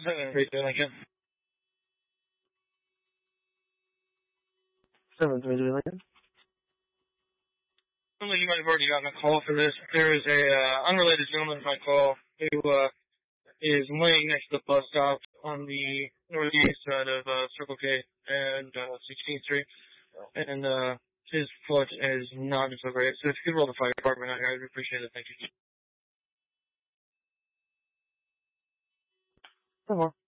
732 Lincoln. 732 Lincoln. Something you might have already gotten a call for this. There is a unrelated gentleman to my call who is laying next to the bus stop on the northeast side of Circle K and 16th Street, and his foot is not so great. So if you could roll the fire department out here, I'd appreciate it. Thank you. No more.